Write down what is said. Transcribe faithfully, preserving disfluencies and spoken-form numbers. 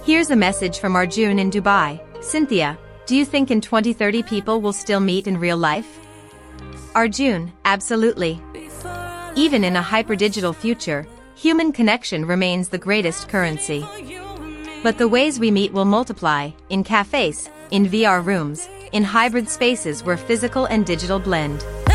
Here's a message from Arjun in Dubai. Cynthia, do you think in twenty thirty people will still meet in real life? Arjun, absolutely. Even in a hyperdigital future, human connection remains the greatest currency. But the ways we meet will multiply, in cafes, in V R rooms, in hybrid spaces where physical and digital blend.